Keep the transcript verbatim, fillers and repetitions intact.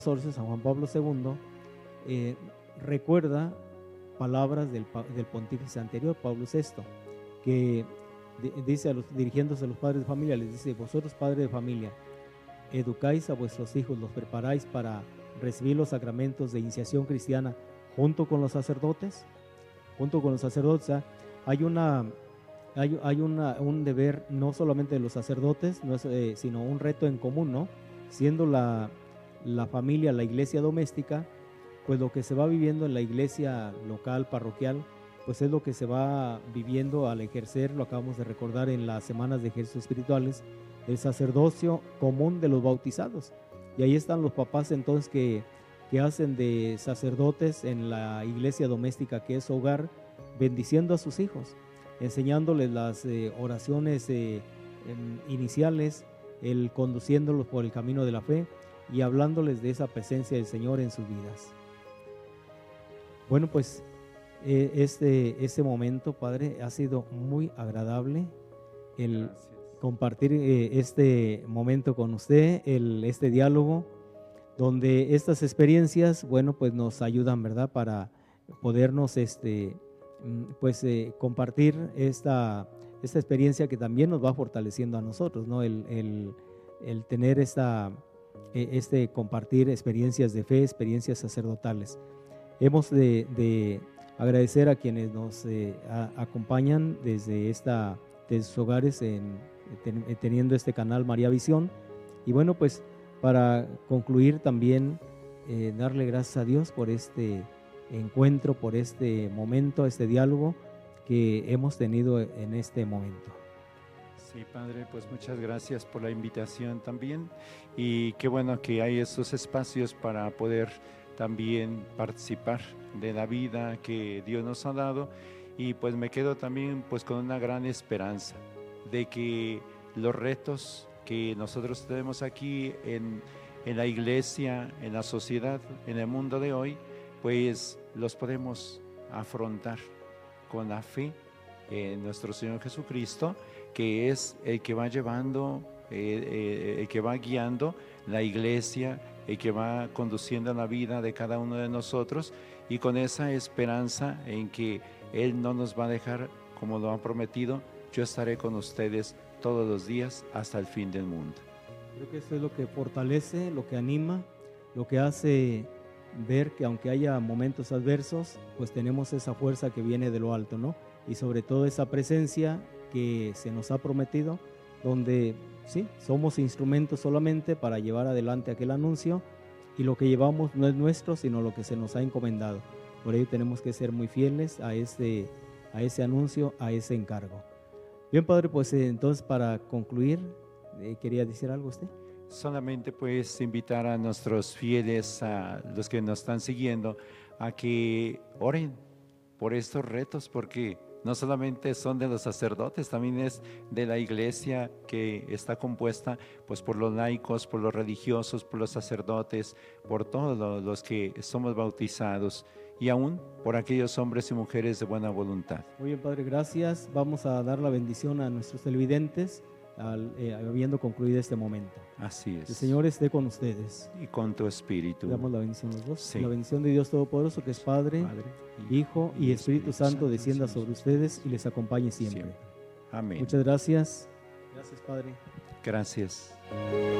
catorce, San Juan Pablo segundo, eh, recuerda palabras del, del pontífice anterior, Pablo sexto, que de, dice a los, dirigiéndose a los padres de familia, les dice: vosotros, padres de familia, educáis a vuestros hijos, los preparáis para recibir los sacramentos de iniciación cristiana junto con los sacerdotes, junto con los sacerdotes. ¿eh? Hay una, hay, hay una, un deber no solamente de los sacerdotes, no es, eh, sino un reto en común, ¿no? Siendo la, la familia, la iglesia doméstica, pues lo que se va viviendo en la iglesia local, parroquial, pues es lo que se va viviendo al ejercer, lo acabamos de recordar en las semanas de ejercicios espirituales, el sacerdocio común de los bautizados. Y ahí están los papás entonces que, que hacen de sacerdotes en la iglesia doméstica, que es hogar, bendiciendo a sus hijos, enseñándoles las eh, oraciones eh, eh, iniciales, el conduciéndolos por el camino de la fe y hablándoles de esa presencia del Señor en sus vidas. Bueno, pues eh, este, este momento, Padre, ha sido muy agradable el Gracias. compartir eh, este momento con usted, el, este diálogo, donde estas experiencias, bueno, pues nos ayudan, ¿verdad?, para podernos, este, pues, eh, compartir esta, esta experiencia que también nos va fortaleciendo a nosotros, ¿no? El, el, el tener esta, este compartir experiencias de fe, experiencias sacerdotales. Hemos de, de agradecer a quienes nos eh, a, acompañan desde, esta, desde sus hogares en, ten, teniendo este canal María Visión. Y bueno, pues para concluir también eh, darle gracias a Dios por este encuentro, por este momento, este diálogo que hemos tenido en este momento. Sí, Padre, pues muchas gracias por la invitación también, y qué bueno que hay estos espacios para poder también participar de la vida que Dios nos ha dado, y pues me quedo también pues con una gran esperanza de que los retos que nosotros tenemos aquí en, en la iglesia, en la sociedad, en el mundo de hoy, pues los podemos afrontar con la fe en nuestro Señor Jesucristo, que es el que va llevando, eh, eh, el que va guiando la iglesia, el que va conduciendo la vida de cada uno de nosotros, y con esa esperanza en que Él no nos va a dejar, como lo ha prometido: yo estaré con ustedes todos los días hasta el fin del mundo. Creo que eso es lo que fortalece, lo que anima, lo que hace ver que aunque haya momentos adversos, pues tenemos esa fuerza que viene de lo alto, ¿no? Y sobre todo esa presencia que se nos ha prometido, donde sí, somos instrumentos solamente para llevar adelante aquel anuncio, y lo que llevamos no es nuestro, sino lo que se nos ha encomendado. Por ello tenemos que ser muy fieles a ese, a ese anuncio, a ese encargo. Bien, Padre, pues eh, entonces para concluir, eh, ¿quería decir algo usted? Solamente pues invitar a nuestros fieles, a los que nos están siguiendo, a que oren por estos retos, porque no solamente son de los sacerdotes, también es de la iglesia, que está compuesta pues por los laicos, por los religiosos, por los sacerdotes, por todos los que somos bautizados, y aún por aquellos hombres y mujeres de buena voluntad. Muy bien, Padre, gracias. Vamos a dar la bendición a nuestros televidentes, al, eh, habiendo concluido este momento. Así es. El Señor esté con ustedes. Y con tu espíritu. Damos la bendición los dos. Sí. La bendición de Dios Todopoderoso, que es Padre, Padre Hijo y Espíritu Santo, descienda sobre ustedes y les acompañe siempre. siempre. Amén. Muchas gracias. Gracias, Padre. Gracias.